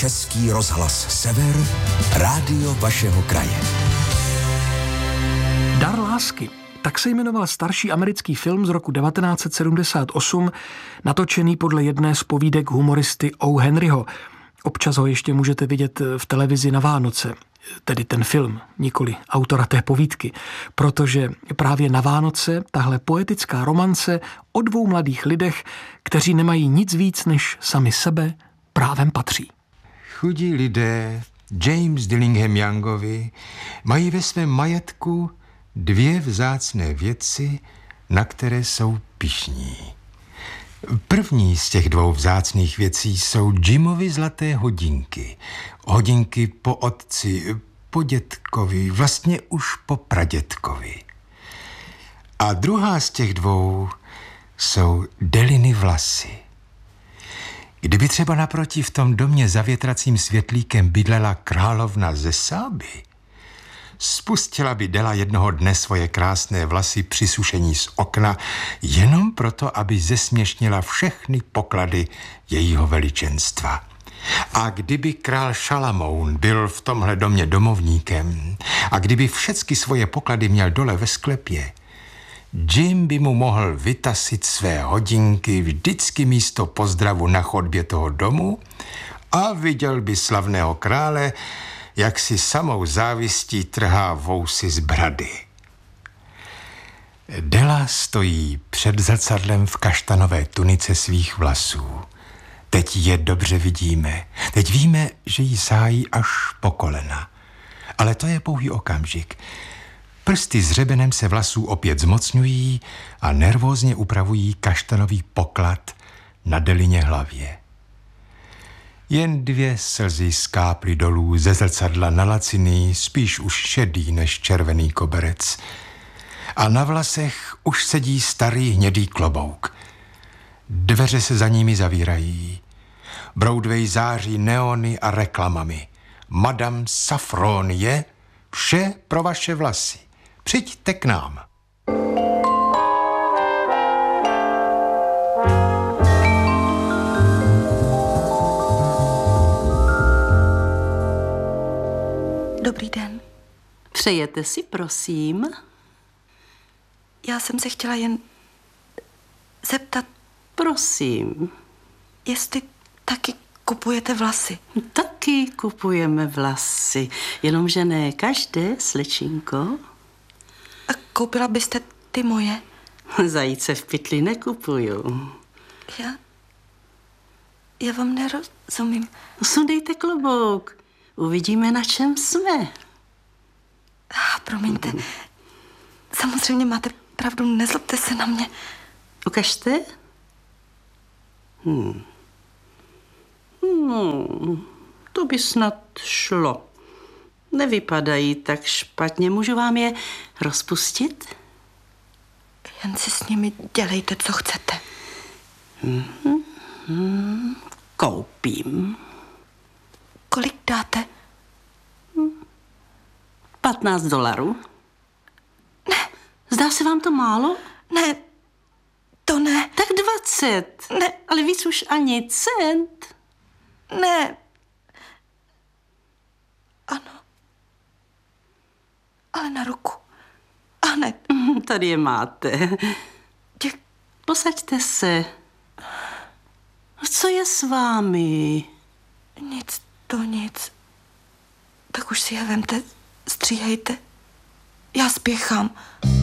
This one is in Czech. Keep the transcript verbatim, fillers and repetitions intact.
Český rozhlas Sever, rádio vašeho kraje. Dar lásky. Tak se jmenoval starší americký film z roku devatenáct set sedmdesát osm, natočený podle jedné z povídek humoristy O. Henryho. Občas ho ještě můžete vidět v televizi na Vánoce, tedy ten film, nikoli autora té povídky, protože právě na Vánoce tahle poetická romance o dvou mladých lidech, kteří nemají nic víc než sami sebe, právem patří. Chudí lidé James Dillingham Youngovi mají ve svém majetku dvě vzácné věci, na které jsou pyšní. První z těch dvou vzácných věcí jsou Jimovy zlaté hodinky. Hodinky po otci, po dětkovi, vlastně už po pradětkovi. A druhá z těch dvou jsou Deliny vlasy. Kdyby třeba naproti v tom domě za větracím světlíkem bydlela královna ze Sáby, spustila by Dela jednoho dne svoje krásné vlasy při sušení z okna jenom proto, aby zesměšnila všechny poklady jejího veličenstva. A kdyby král Šalamoun byl v tomhle domě domovníkem a kdyby všechny svoje poklady měl dole ve sklepě, Jim by mu mohl vytasit své hodinky vždycky místo pozdravu na chodbě toho domu a viděl by slavného krále, jak si samou závistí trhá vousy z brady. Dela stojí před zrcadlem v kaštanové tunice svých vlasů. Teď je dobře vidíme. Teď víme, že jí sájí až po kolena. Ale to je pouhý okamžik. Prsty s hřebenem se vlasů opět zmocňují a nervózně upravují kaštanový poklad na Delině hlavě. Jen dvě slzy skáply dolů ze zrcadla na laciný, spíš už šedý než červený koberec. A na vlasech už sedí starý hnědý klobouk. Dveře se za nimi zavírají. Broadway září neony a reklamami. Madame Safron je vše pro vaše vlasy. Přijďte k nám. Dobrý den. Přejete si, prosím? Já jsem se chtěla jen zeptat, Prosím. jestli taky kupujete vlasy. Taky kupujeme vlasy, jenomže ne každé, slečinko. A koupila byste ty moje? Zajíce v pytli nekupuju. Já... Já vám nerozumím. Sundejte klobouk. Uvidíme, na čem jsme. Ah, promiňte. Samozřejmě máte pravdu, nezlobte se na mě. Ukažte. Hmm. Hmm. To by snad šlo. Nevypadají tak špatně. Můžu vám je rozpustit? Jen si s nimi dělejte, co chcete. Hmm. Hmm. Koupím. Kolik dáte? patnáct dolarů. Ne. Zdá se vám to málo? Ne, to ne. Tak dvacet. Ne. Ale víc už ani cent. Ne. Ano. Ale na ruku. A hned. Tady je máte. Děk... Posaďte se. Co je s vámi? Nic, to nic. Tak už si je vemte, stříhejte. Já spěchám.